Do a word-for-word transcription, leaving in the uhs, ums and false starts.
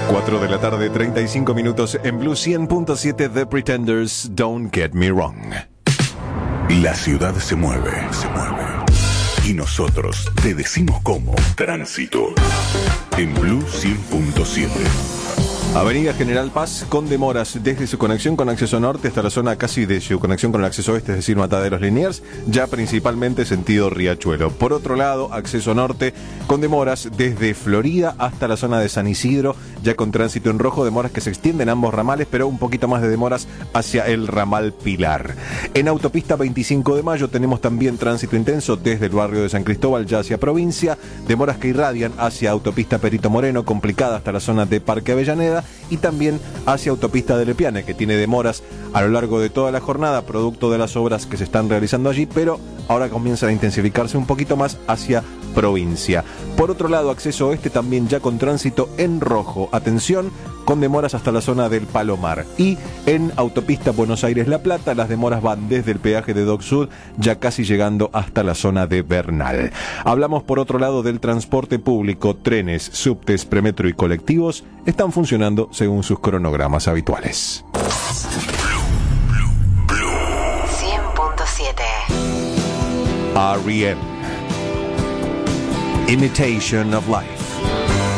cuatro de la tarde, treinta y cinco minutos en Blue cien punto siete. The Pretenders, Don't Get Me Wrong. La ciudad se mueve, se mueve. Y nosotros te decimos cómo. Tránsito. En Blue cien punto siete. Avenida General Paz con demoras desde su conexión con acceso norte hasta la zona casi de su conexión con el acceso oeste, es decir, Mataderos Liniers, ya principalmente sentido Riachuelo. Por otro lado, acceso norte con demoras desde Florida hasta la zona de San Isidro, ya con tránsito en rojo, demoras que se extienden a ambos ramales, pero un poquito más de demoras hacia el ramal Pilar. En autopista veinticinco de mayo tenemos también tránsito intenso desde el barrio de San Cristóbal ya hacia provincia, demoras que irradian hacia autopista Perito Moreno, complicada hasta la zona de Parque Avellaneda, y también hacia autopista de Lepiane, que tiene demoras a lo largo de toda la jornada, producto de las obras que se están realizando allí, pero ahora comienzan a intensificarse un poquito más hacia provincia. Por otro lado, acceso oeste también ya con tránsito en rojo. Atención, con demoras hasta la zona del Palomar. Y en autopista Buenos Aires-La Plata, las demoras van desde el peaje de Dock Sud, ya casi llegando hasta la zona de Bernal. Hablamos por otro lado del transporte público. Trenes, subtes, premetro y colectivos están funcionando según sus cronogramas habituales. cien punto siete. R E M. Imitation of Life.